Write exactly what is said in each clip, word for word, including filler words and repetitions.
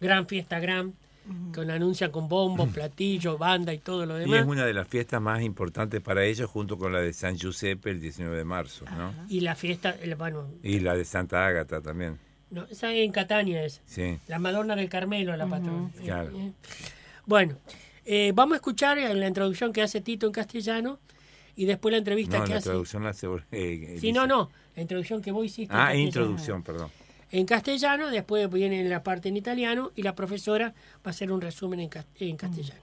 gran fiesta gran, que la anuncian con bombos, platillos, banda y todo lo Y demás. es una de las fiestas más importantes para ellos, junto con la de San Giuseppe el diecinueve de marzo, ¿no? Ajá. Y la fiesta, el- bueno... Y la de Santa Ágata también. No, esa es en Catania, es. Sí. La Madonna del Carmelo, la patrona. Uh-huh. Claro. Eh, eh. Bueno, eh, vamos a escuchar la introducción que hace Tito en castellano y después la entrevista no, que la hace... traducción la hace... Eh, sí, no, no, la introducción que vos hiciste. Ah, introducción, perdón. En castellano, después viene la parte en italiano y la profesora va a hacer un resumen en, en castellano.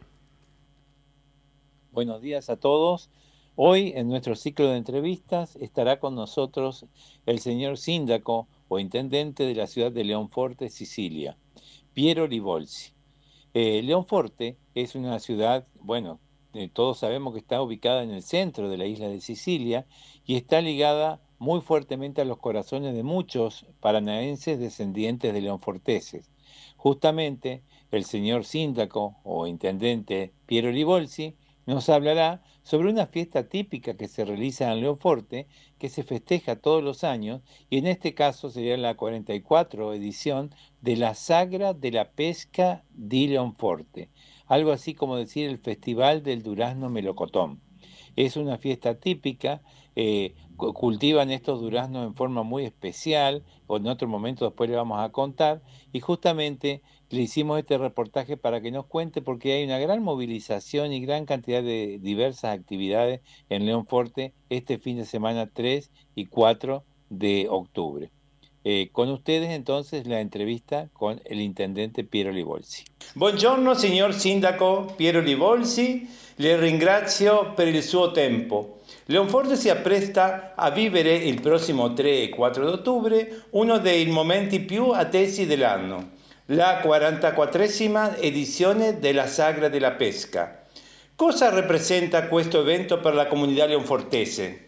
Buenos días a todos. Hoy en nuestro ciclo de entrevistas estará con nosotros el señor síndaco o intendente de la ciudad de Leonforte, Sicilia, Piero Livolsi. Eh, Leonforte es una ciudad, bueno, eh, todos sabemos que está ubicada en el centro de la isla de Sicilia y está ligada muy fuertemente a los corazones de muchos paranaenses descendientes de leonforteses. Justamente el señor síndaco o intendente Piero Livolsi nos hablará sobre una fiesta típica que se realiza en Leonforte, que se festeja todos los años, y en este caso sería la cuarenta y cuatro edición de la Sagra de la Pesca di Leonforte, algo así como decir el Festival del Durazno Melocotón. Es una fiesta típica, eh, cultivan estos duraznos en forma muy especial, o en otro momento después le vamos a contar, y justamente le hicimos este reportaje para que nos cuente, porque hay una gran movilización y gran cantidad de diversas actividades en Leonforte este fin de semana tres y cuatro de octubre. Eh, con ustedes entonces la entrevista con el intendente Piero Livolsi. Buongiorno signor sindaco Piero Livolsi, le ringrazio per il suo tempo. Leonforte si appresta a vivere il prossimo tre e quattro di ottobre uno dei momenti più attesi dell'anno, la quarantaquattresima edizione della Sagra della Pesca. Cosa rappresenta questo evento per la comunità leonfortese?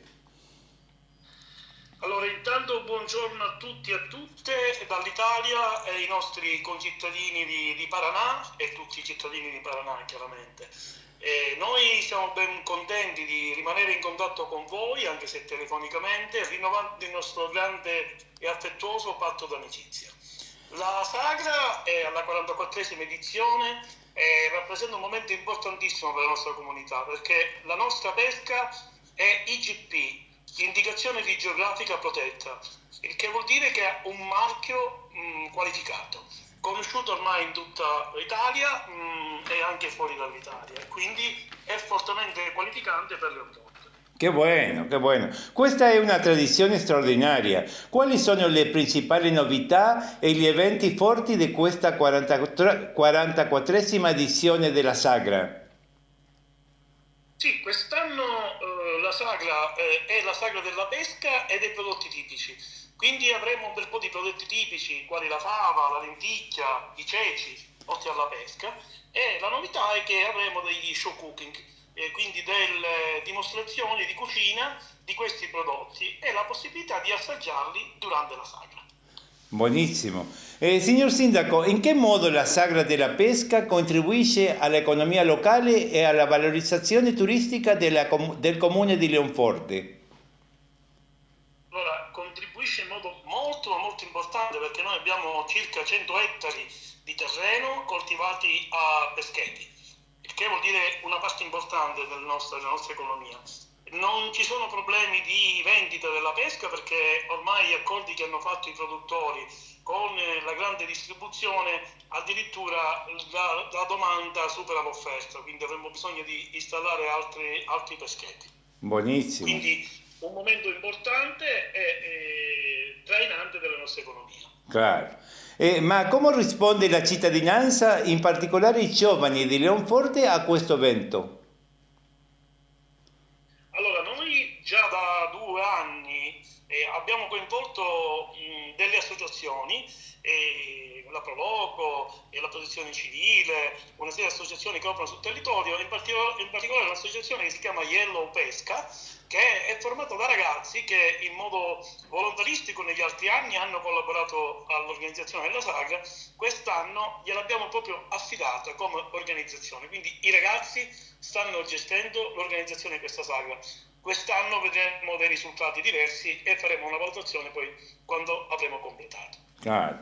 Allora, intanto buongiorno a tutti e a tutte dall'Italia e ai nostri concittadini di, di Paraná e tutti i cittadini di Paraná, chiaramente. E noi siamo ben contenti di rimanere in contatto con voi, anche se telefonicamente, rinnovando il nostro grande e affettuoso patto d'amicizia. La Sagra è alla quarantaquattresima edizione e rappresenta un momento importantissimo per la nostra comunità, perché la nostra pesca è I G P, indicazione di geografica protetta, il che vuol dire che è un marchio mh, qualificato, conosciuto ormai in tutta l'Italia mh, e anche fuori dall'Italia, e quindi è fortemente qualificante per Leonforte. Che bueno, che bueno. Questa è una tradizione straordinaria. Quali sono le principali novità e gli eventi forti di questa quarantaquattresima edizione della Sagra? Sì, quest'anno eh, la Sagra eh, è la Sagra della pesca e dei prodotti tipici, quindi avremo un bel po' di prodotti tipici quali la fava, la lenticchia, i ceci, oltre alla pesca, e la novità è che avremo degli show cooking, eh, quindi delle dimostrazioni di cucina di questi prodotti e la possibilità di assaggiarli durante la Sagra. Buonissimo. Eh, signor Sindaco, in che modo la Sagra della Pesca contribuisce all'economia locale e alla valorizzazione turistica della, del comune di Leonforte? Allora, contribuisce in modo molto molto importante, perché noi abbiamo circa cento ettari di terreno coltivati a peschetti, il che vuol dire una parte importante del nostro, della nostra economia. Non ci sono problemi di vendita della pesca, perché ormai gli accordi che hanno fatto i produttori con la grande distribuzione, addirittura la, la domanda supera l'offerta, quindi avremo bisogno di installare altri, altri peschetti. Buonissimo. Quindi un momento importante e, e trainante della nostra economia. Claro. Eh, ma come risponde la cittadinanza, in particolare i giovani di Leonforte, a questo evento? Allora, noi già da due anni eh, abbiamo coinvolto mh, delle associazioni, eh, la Proloco e la Protezione Civile, una serie di associazioni che operano sul territorio, in particolare, in particolare un'associazione che si chiama Yellow Pesca, che è formata da ragazzi che in modo volontaristico negli altri anni hanno collaborato all'organizzazione della Sagra. Quest'anno gliel'abbiamo proprio affidata come organizzazione, quindi i ragazzi stanno gestendo l'organizzazione di questa Sagra. Quest'anno vedremo dei risultati diversi e faremo una valutazione poi quando avremo completato. Claro.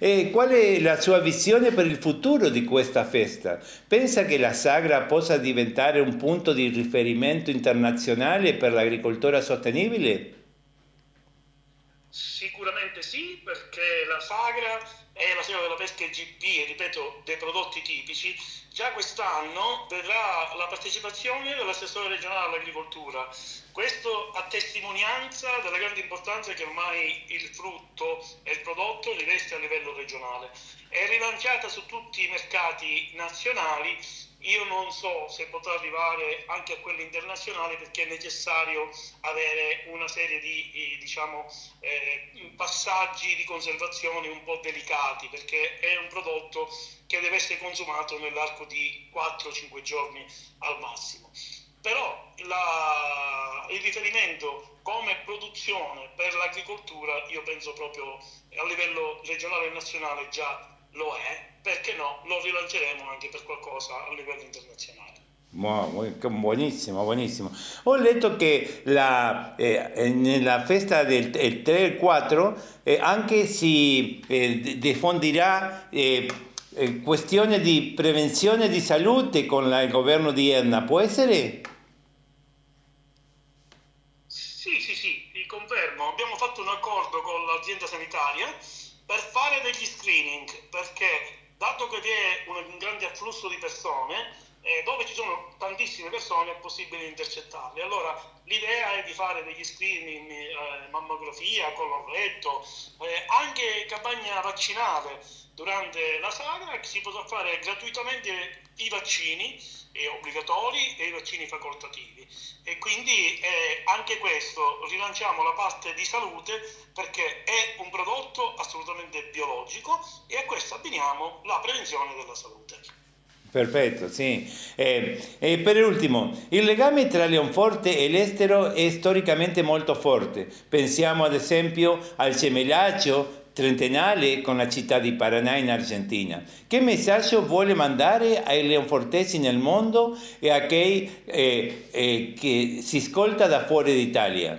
Eh, qual è la sua visione per il futuro di questa festa? Pensa che la Sagra possa diventare un punto di riferimento internazionale per l'agricoltura sostenibile? Sicuramente sì, perché la Sagra è la Sagra della pesca G P e, ripeto, dei prodotti tipici. Già quest'anno vedrà la partecipazione dell'assessore regionale all'agricoltura. Questo a testimonianza della grande importanza che ormai il frutto e il prodotto riveste a livello regionale. È rilanciata su tutti i mercati nazionali. Io non so se potrà arrivare anche a quelli internazionali, perché è necessario avere una serie di, diciamo, eh, passaggi di conservazione un po' delicati, perché è un prodotto che deve essere consumato nell'arco di quattro cinque giorni al massimo. Però la, il riferimento come produzione per l'agricoltura, io penso proprio a livello regionale e nazionale già lo è, perché no, lo rilanceremo anche per qualcosa a livello internazionale. Buonissimo, buonissimo. Ho letto che la, eh, nella festa del tre e quattro eh, anche si eh, diffondirà eh, eh, questione di prevenzione di salute con la, il governo di Enna, può essere? Sì, sì, sì, vi confermo. Abbiamo fatto un accordo con l'azienda sanitaria per fare degli screening, perché dato che vi è un grande afflusso di persone, eh, dove ci sono tantissime persone è possibile intercettarle. Allora l'idea è di fare degli screening, eh, mammografia, colloretto, eh, anche campagna vaccinale durante la Sagra, che si potrà fare gratuitamente i vaccini eh, obbligatori e i vaccini facoltativi. E quindi eh, anche questo rilanciamo la parte di salute, perché è un prodotto assolutamente biologico e a questo abbiniamo la prevenzione della salute. Perfetto, sì. Eh, e per ultimo, il legame tra Leonforte e l'estero è storicamente molto forte. Pensiamo ad esempio al gemellaggio trentennale con la città di Paraná in Argentina. Che messaggio vuole mandare ai leonfortesi nel mondo e a chi eh, eh, che si ascolta da fuori d'Italia?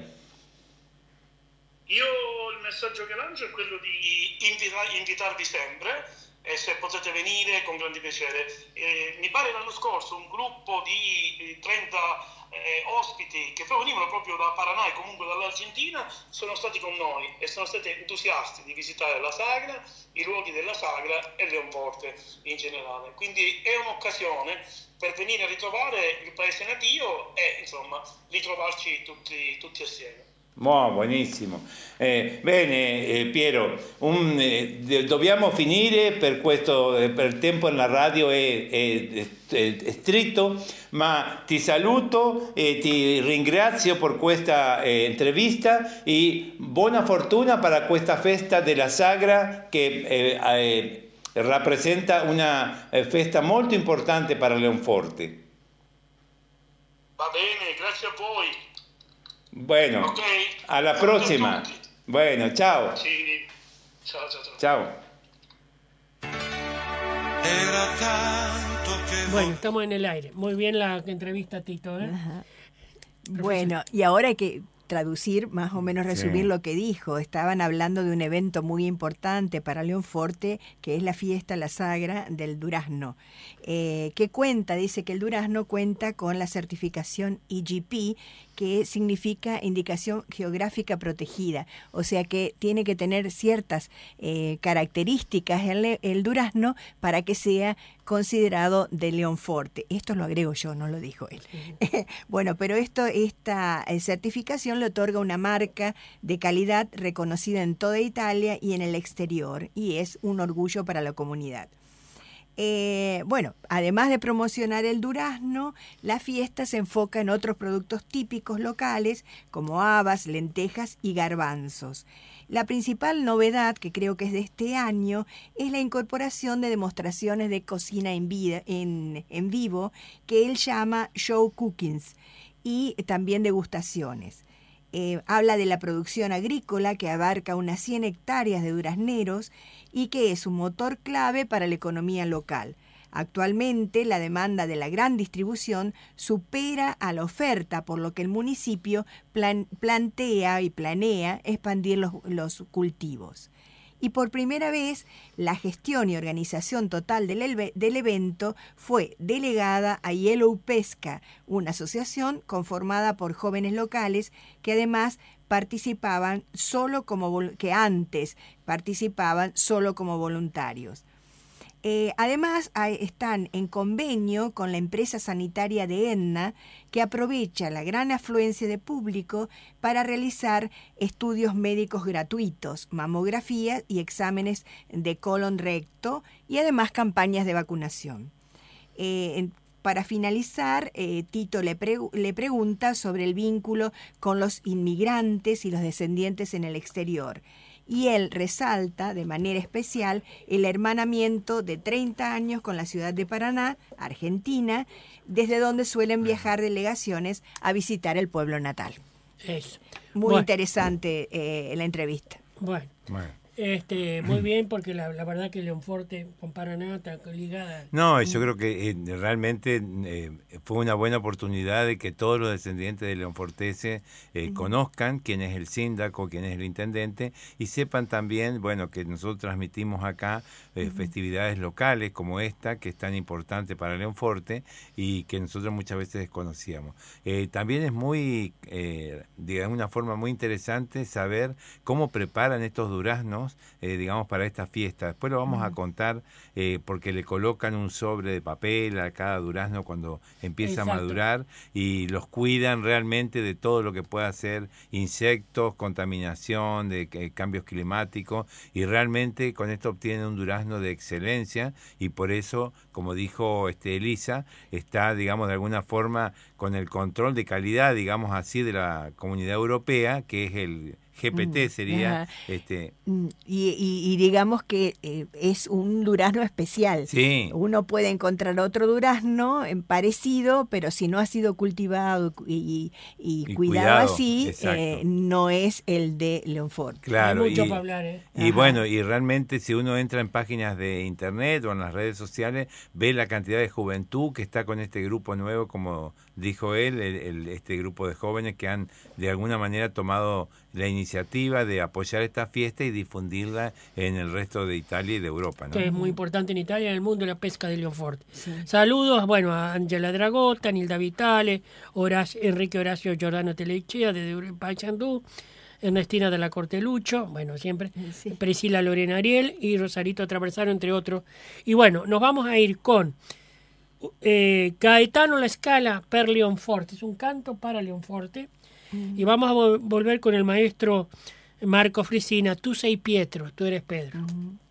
Io il messaggio che lancio è quello di invita- invitarvi sempre, e se potete venire con grande piacere. Eh, mi pare l'anno scorso un gruppo di trenta eh, ospiti che provenivano proprio da Paraná e comunque dall'Argentina sono stati con noi e sono stati entusiasti di visitare la Sagra, i luoghi della Sagra e Leonforte in generale. Quindi è un'occasione per venire a ritrovare il paese natio e insomma ritrovarci tutti, tutti assieme. Oh, buonissimo. Eh, bene, eh, Piero, un, eh, dobbiamo finire per questo, eh, per il tempo nella radio è, è, è, è stretto, ma ti saluto e ti ringrazio per questa eh, intervista e buona fortuna per questa festa della Sagra che eh, eh, rappresenta una eh, festa molto importante per Leonforte. Va bene, grazie a voi. Bueno, okay. Alla prossima. Bueno, ciao. Sí. Ciao, ciao, ciao. Ciao. Bueno, estamos en el aire. Muy bien la entrevista, Tito, ¿eh? Bueno, y ahora hay que traducir, más o menos resumir sí. lo que dijo. Estaban hablando de un evento muy importante para Leonforte, que es la fiesta, la Sagra del durazno. Eh, que cuenta, dice que el durazno cuenta con la certificación I G P, que significa Indicación Geográfica Protegida, o sea que tiene que tener ciertas eh, características el, el durazno para que sea considerado de Leonforte. Esto lo agrego yo, no lo dijo él. Sí. Bueno, pero esto, esta eh, certificación le otorga una marca de calidad reconocida en toda Italia y en el exterior, y es un orgullo para la comunidad. Eh, bueno, además de promocionar el durazno, la fiesta se enfoca en otros productos típicos locales como habas, lentejas y garbanzos. La principal novedad, que creo que es de este año, es la incorporación de demostraciones de cocina en, vida, en, en vivo, que él llama show cookings, y también degustaciones. Eh, habla de la producción agrícola, que abarca unas cien hectáreas de durazneros y que es un motor clave para la economía local. Actualmente, la demanda de la gran distribución supera a la oferta, por lo que el municipio plan, plantea y planea expandir los, los cultivos. y por primera vez la gestión y organización total del, elve- del evento fue delegada a Yellow Pesca, una asociación conformada por jóvenes locales que además participaban solo como vol- que antes participaban solo como voluntarios. Eh, además, hay, están en convenio con la empresa sanitaria de Etna, que aprovecha la gran afluencia de público para realizar estudios médicos gratuitos, mamografías y exámenes de colon recto, y además campañas de vacunación. Eh, en, Para finalizar, eh, Tito le, pregu- le pregunta sobre el vínculo con los inmigrantes y los descendientes en el exterior. Y él resalta de manera especial el hermanamiento de treinta años con la ciudad de Paraná, Argentina, desde donde suelen viajar delegaciones a visitar el pueblo natal. Eso. Muy Bueno, interesante eh, la entrevista. Bueno, Bueno. este, muy bien, porque la, la verdad que Leonforte con Paraná está ligada. No, yo creo que eh, realmente eh, fue una buena oportunidad de que todos los descendientes de leonfortese eh, uh-huh. conozcan quién es el síndaco, quién es el intendente, y sepan también, bueno, que nosotros transmitimos acá eh, uh-huh. festividades locales como esta, que es tan importante para Leonforte y que nosotros muchas veces desconocíamos. Eh, también es muy, eh, de una forma muy interesante saber cómo preparan estos duraznos, Eh, digamos, para esta fiesta. Después lo vamos uh-huh. a contar eh, porque le colocan un sobre de papel a cada durazno cuando empieza Exacto. a madurar y los cuidan realmente de todo lo que pueda ser insectos, contaminación, de eh, cambios climáticos, y realmente con esto obtienen un durazno de excelencia, y por eso, como dijo este Elisa, está, digamos, de alguna forma con el control de calidad, digamos así, de la Comunidad Europea, que es el G P T sería Ajá. este y, y, y digamos que eh, es un durazno especial. Sí. Uno puede encontrar otro durazno en parecido, pero si no ha sido cultivado y, y, y cuidado, cuidado así, eh, no es el de Leonforte. Claro, Hay mucho y, para hablar, ¿eh? Y Ajá. bueno, y realmente si uno entra en páginas de internet o en las redes sociales, ve la cantidad de juventud que está con este grupo nuevo, como dijo él, el, el, este grupo de jóvenes que han de alguna manera tomado la iniciativa de apoyar esta fiesta y difundirla en el resto de Italia y de Europa, ¿no? Que es muy importante en Italia y en el mundo la pesca de Leonforte. Sí. Saludos, bueno, a Angela Dragota, Nilda Vitale, Horacio, Enrique Horacio Giordano Telechea de Paysandú, Ernestina de la Cortelucho, bueno, siempre, sí. Priscila Lorena Ariel y Rosarito Traversano, entre otros. Y bueno, nos vamos a ir con eh, Gaetano La Scala per Leonforte, es un canto para Leonforte. Y vamos a vol- volver con el maestro Marco Frisina. Tú sei Pietro, tú eres Pedro. Uh-huh.